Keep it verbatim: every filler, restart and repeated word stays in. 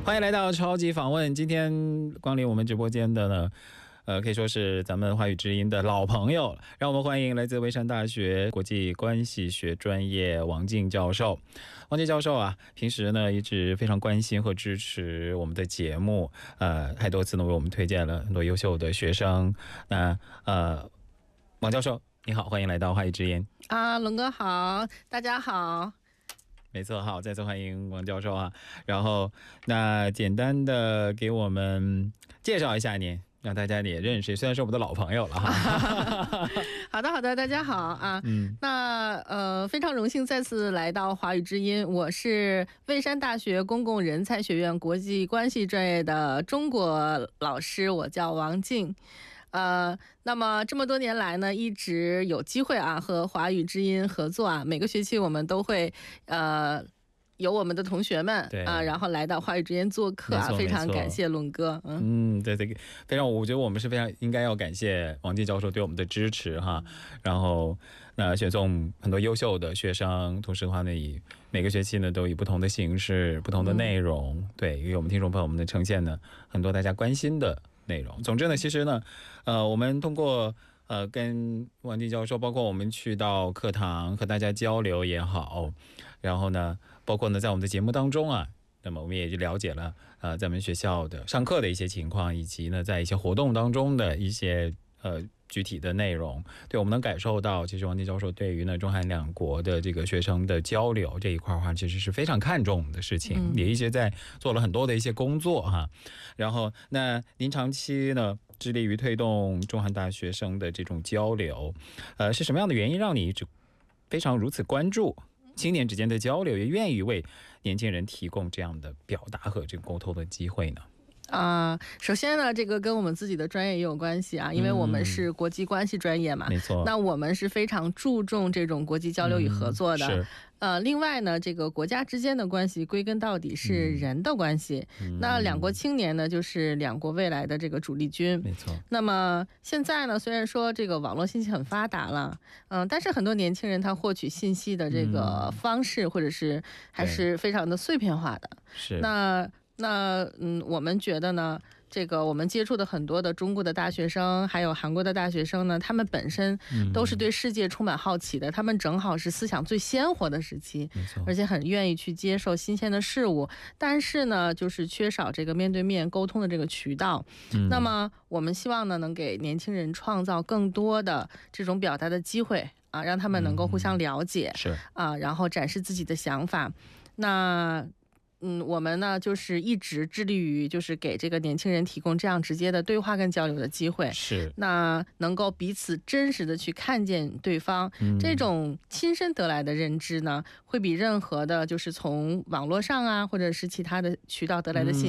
欢迎来到超级访问。今天光临我们直播间的呢，呃，可以说是咱们华语之音的老朋友了。让我们欢迎来自蔚山大学国际关系学专业王静教授。王静教授啊，平时呢一直非常关心和支持我们的节目，呃，还多次呢为我们推荐了很多优秀的学生。那呃，王教授你好，欢迎来到华语之音。 啊，龙哥好，大家好。 没错，好，再次欢迎王教授啊。然后，那简单的给我们介绍一下您，让大家也认识，虽然是我们的老朋友了哈。 好的，好的，大家好啊。嗯，那呃，非常荣幸再次来到华语之音，我是蔚山大学公共人才学院国际关系专业的中国老师，我叫王静。呃，那么这么多年来呢，一直有机会啊和华语之音合作啊，每个学期我们都会呃有我们的同学们啊，然后来到华语之音做客啊，非常感谢龙哥。 嗯，嗯对对，非常，我觉得我们是非常应该要感谢王静教授对我们的支持哈。然后那选送很多优秀的学生，同时的话呢，以每个学期呢都以不同的形式、不同的内容，嗯、对，给我们听众朋友们的呈现呢很多大家关心的内容。总之呢，其实呢，呃，我们通过呃跟王静教授，包括我们去到课堂和大家交流也好，然后呢，包括呢在我们的节目当中啊，那么我们也就了解了呃咱们学校的上课的一些情况，以及呢在一些活动当中的一些呃具体的内容。对，我们能感受到，其实王静教授对于呢中韩两国的这个学生的交流这一块的话，其实是非常看重的事情，嗯、也一直在做了很多的一些工作哈。然后，那您长期呢致力于推动中韩大学生的这种交流，呃，是什么样的原因让你一直非常如此关注青年之间的交流，也愿意为年轻人提供这样的表达和这个沟通的机会呢？ 啊、呃，首先呢，这个跟我们自己的专业也有关系啊，因为我们是国际关系专业嘛， 嗯、没错。 那我们是非常注重这种国际交流与合作的。嗯、 是。 呃，另外呢，这个国家之间的关系归根到底是人的关系。嗯、那两国青年呢，就是两国未来的这个主力军。 没错。 那么现在呢，虽然说这个网络信息很发达了，嗯、呃，但是很多年轻人他获取信息的这个方式，或者是还是非常的碎片化的。 是。 那。那嗯，我们觉得呢，这个我们接触的很多的中国的大学生，还有韩国的大学生呢，他们本身都是对世界充满好奇的，嗯、他们正好是思想最鲜活的时期，而且很愿意去接受新鲜的事物，但是呢，就是缺少这个面对面沟通的这个渠道。嗯、那么我们希望呢，能给年轻人创造更多的这种表达的机会啊，让他们能够互相了解， 嗯、是啊，然后展示自己的想法。那嗯，我们呢就是一直致力于就是给这个年轻人提供这样直接的对话跟交流的机会， 是那能够彼此真实的去看见对方，嗯、这种亲身得来的认知呢，会比任何的就是从网络上啊或者是其他的渠道得来的信息。嗯